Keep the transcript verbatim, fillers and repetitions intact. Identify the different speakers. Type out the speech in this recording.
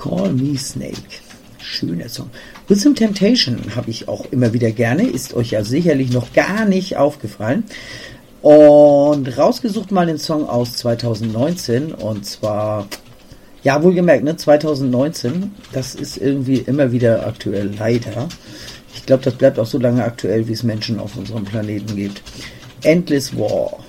Speaker 1: Call Me Snake. Schöner Song. With Temptation habe ich auch immer wieder gerne. Ist euch ja sicherlich noch gar nicht aufgefallen. Und rausgesucht mal den Song aus zwanzig neunzehn. Und zwar, ja, wohlgemerkt, ne, zwanzig neunzehn. Das ist irgendwie immer wieder aktuell, leider. Ich glaube, das bleibt auch so lange aktuell, wie es Menschen auf unserem Planeten gibt. Endless War.